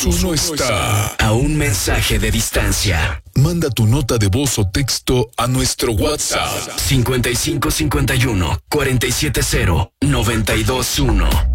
201 está a un mensaje de distancia. Manda tu nota de voz o texto a nuestro WhatsApp 5551 470 921.